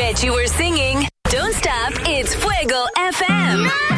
Bet you were singing. Don't stop, it's Fuego FM.